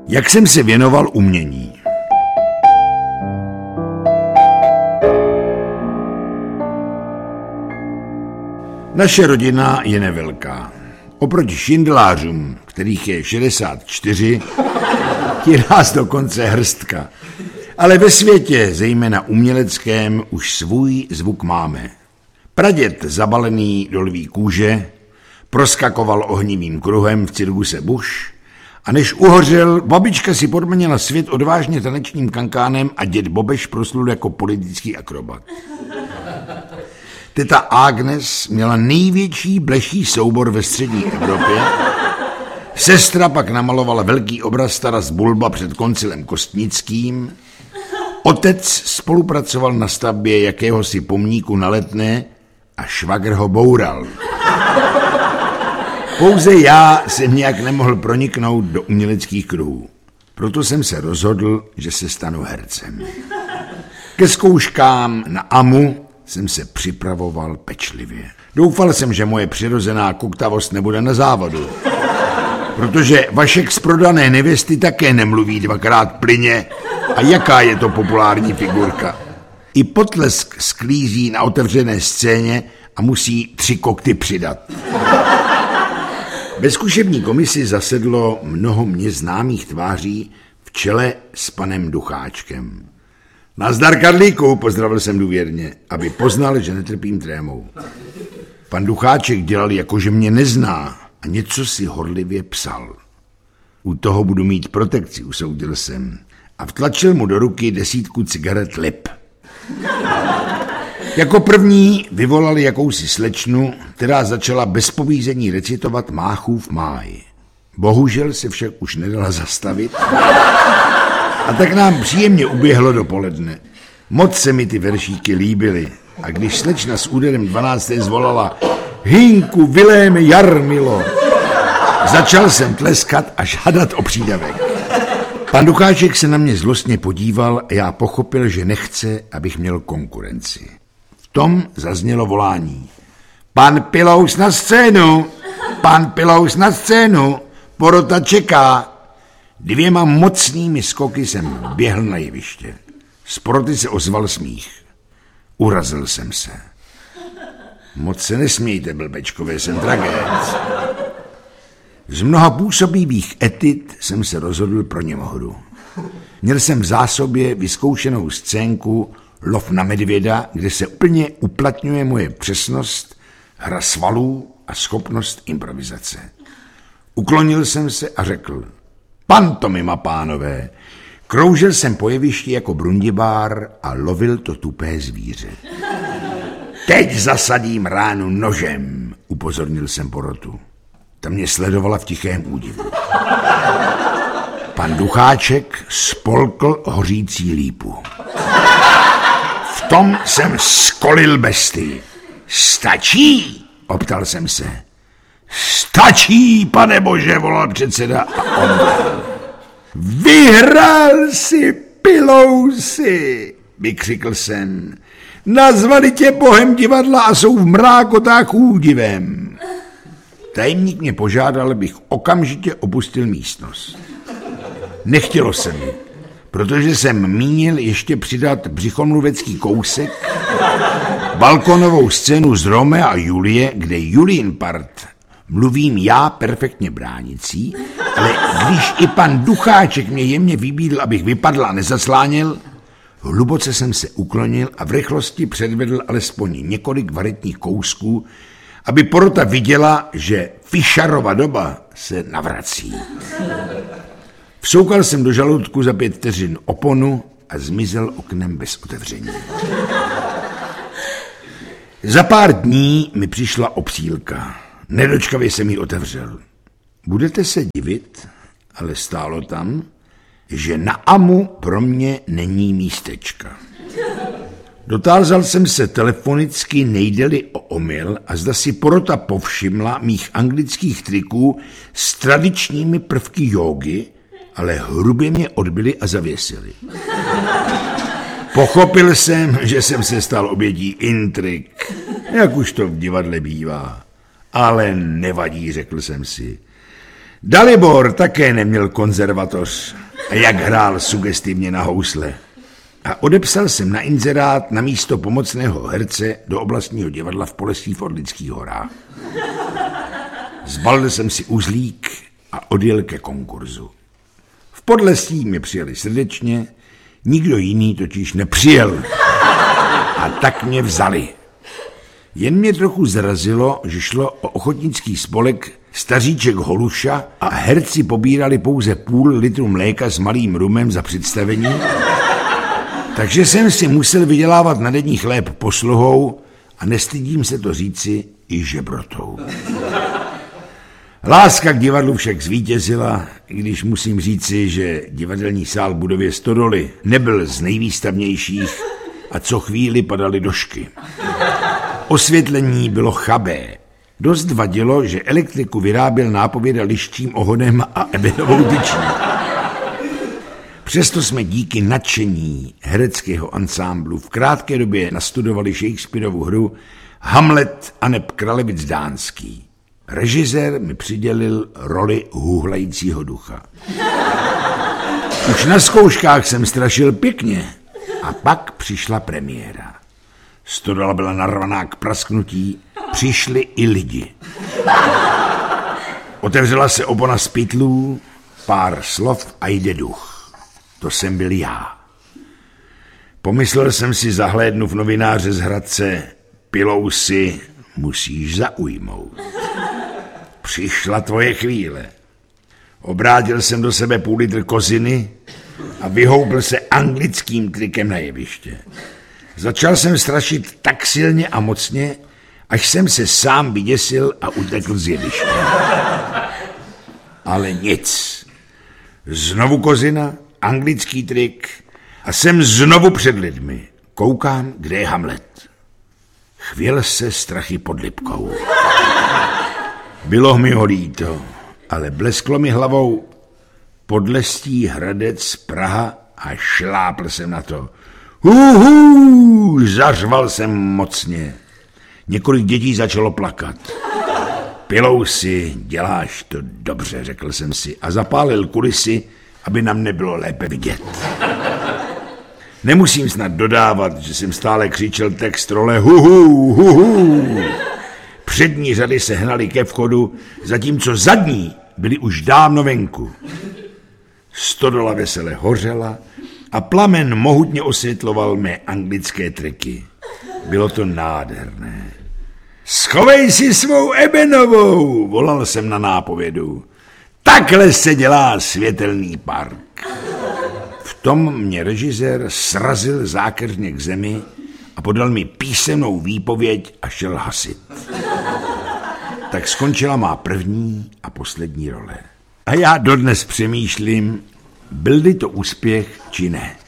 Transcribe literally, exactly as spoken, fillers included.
Jak jsem se věnoval umění? Naše rodina je nevelká. Oproti šindelářům, kterých je šedesát čtyři, je nás dokonce hrstka. Ale ve světě, zejména uměleckém, už svůj zvuk máme. Praděd zabalený do lví kůže proskakoval ohnivým kruhem v cirkuse Bush a než uhořel, babička si podmanila svět odvážně tanečním kankánem a děd Bobeš proslul jako politický akrobat. Teta Agnes měla největší bleší soubor ve střední Evropě, sestra pak namalovala velký obraz Taras Bulba před koncilem Kostnickým, otec spolupracoval na stavbě jakéhosi pomníku na Letné a švagr ho boural. Pouze já jsem nějak nemohl proniknout do uměleckých kruhů. Proto jsem se rozhodl, že se stanu hercem. Ke zkouškám na A M U jsem se připravoval pečlivě. Doufal jsem, že moje přirozená kuktavost nebude na závodu. Protože Vašek z Prodané nevěsty také nemluví dvakrát plyně. A jaká je to populární figurka? I Potlesk sklízí na otevřené scéně a musí tři kokty přidat. Ve zkušební komisi zasedlo mnoho mně známých tváří v čele s panem Ducháčkem. Nazdar, Karlíku, pozdravil jsem důvěrně, aby poznal, že netrpím trémou. Pan Ducháček dělal jako, že mě nezná a něco si horlivě psal. U toho budu mít protekci, usoudil jsem a vtlačil mu do ruky desítku cigaret Lip. Jako první vyvolali jakousi slečnu, která začala bez povízení recitovat Máchův máj. Bohužel se však už nedala zastavit a tak nám příjemně uběhlo dopoledne. Moc se mi ty veršíky líbily a když slečna s úderem dvanácté zvolala Hinku, Viléme, Jarmilo, začal jsem tleskat a žádat o přídavek. Pan Ducháček se na mě zlostně podíval a já pochopil, že nechce, abych měl konkurenci. V tom zaznělo volání. Pan Pilous na scénu, pan Pilous na scénu, porota čeká. Dvěma mocnými skoky jsem běhl na jeviště. Z poroty se ozval smích. Urazil jsem se. Moc se nesmějte, blbečkové, jsem tragéc. Z mnoha působivých etit jsem se rozhodl pro Němhoru. Měl jsem v zásobě vyzkoušenou scénku Lov na medvěda, kde se plně uplatňuje moje přesnost, hra svalů a schopnost improvizace. Uklonil jsem se a řekl, pantomima, pánové. Kroužil jsem po jevišti jako brundibár a lovil to tupé zvíře. Teď zasadím ránu nožem, upozornil jsem porotu. Ta mě sledovala v tichém údivu. Pan Ducháček spolkl hořící lípu. V tom jsem skolil bestii. Stačí? Optal jsem se. Stačí, pane bože, volal předseda a omdlel. Vyhrál si, Pilousi, vykřikl jsem. Nazvali tě bohem divadla a jsou v mrákotách údivem. Tajemník mě požádal, abych okamžitě opustil místnost. Nechtělo se mi, protože jsem mínil ještě přidat břichomluvecký kousek, balkonovou scénu z Romea a Julie, kde Julien part mluvím já perfektně bránicí, ale když i pan Ducháček mě jemně vybídl, abych vypadl a nezasláněl, hluboce jsem se uklonil a v rychlosti předvedl alespoň několik varetních kousků, aby porota viděla, že Fischerova doba se navrací. Vsoukal jsem do žaludku za pět vteřin oponu a zmizel oknem bez otevření. Za pár dní mi přišla obsílka. Nedočkavě jsem ji otevřel. Budete se divit, ale stálo tam, že na A M U pro mě není místečka. Dotázal jsem se telefonicky, nejde-li o omyl, a zda si porota povšimla mých anglických triků s tradičními prvky jógy, ale hrubě mě odbyli a zavěsili. Pochopil jsem, že jsem se stal obětí intrik, jak už to v divadle bývá. Ale nevadí, řekl jsem si. Dalibor také neměl konzervatoř, a jak hrál sugestivně na housle. A odepsal jsem na inzerát na místo pomocného herce do oblastního divadla v Polesí v Orlických horách. Zbalil jsem si uzlík a odjel ke konkurzu. V Podlesí mě přijeli srdečně, nikdo jiný totiž nepřijel. A tak mě vzali. Jen mě trochu zarazilo, že šlo o ochotnický spolek Staříček Holuša a herci pobírali pouze půl litru mléka s malým rumem za představení, takže jsem si musel vydělávat na denní chléb posluhou a nestydím se to říci i žebrotou. Láska k divadlu však zvítězila, i když musím říci, že divadelní sál v budově Stodoly nebyl z nejvýstavnějších a co chvíli padaly došky. Osvětlení bylo chabé. Dost vadilo, že elektriku vyráběl nápověda liščím ohonem a ebenovou tyčí. Přesto jsme díky nadšení hereckého ansámblu v krátké době nastudovali Shakespearovu hru Hamlet aneb Kralevic dánský. Režisér mi přidělil roli huhlajícího ducha. Už na zkouškách jsem strašil pěkně a pak přišla premiéra. Stodola byla narvaná k prasknutí, přišli i lidi. Otevřela se opona z pytlů, pár slov a jde duch. To jsem byl já. Pomyslel jsem si, zahlédnuv novináře z Hradce, pilou si musíš zaujmout. Přišla tvoje chvíle. Obrátil jsem do sebe půl litr koziny a vyhoupl se anglickým trikem na jeviště. Začal jsem strašit tak silně a mocně, až jsem se sám vyděsil a utekl z jeviště. Ale nic. Znovu kozina, anglický trik a jsem znovu před lidmi. Koukám, kde je Hamlet. Chvěl se strachy pod Lipkou. Bylo mi ho líto, ale blesklo mi hlavou Podlestí, Hradec, Praha a šlápl jsem na to. Huhu, zařval jsem mocně. Několik dětí začalo plakat. Pilou si, děláš to dobře, řekl jsem si a zapálil kulisy, aby nám nebylo lépe vidět. Nemusím snad dodávat, že jsem stále křičel text role huhu, huhu. Přední řady se hnaly ke vchodu, zatímco zadní byly už dávno venku. Stodola vesele hořela a plamen mohutně osvětloval mé anglické triky. Bylo to nádherné. Schovej si svou ebenovou, volal jsem na nápovědu. Takhle se dělá světelný park. V tom mě režisér srazil zákeřně k zemi a podal mi písemnou výpověď a šel hasit. Tak skončila má první a poslední role. A já dodnes přemýšlím, byl-li to úspěch či ne.